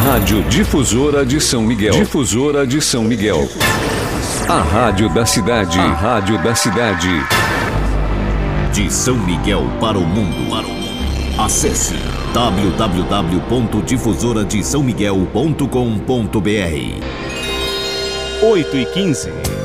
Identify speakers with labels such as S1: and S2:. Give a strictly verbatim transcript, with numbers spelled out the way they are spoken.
S1: Rádio Difusora de São Miguel. Difusora de São Miguel. A rádio da cidade. A rádio da cidade.
S2: De São Miguel para o mundo. Para o mundo. Acesse w w w ponto difusora de são miguel ponto com ponto b r.
S3: oito e quinze.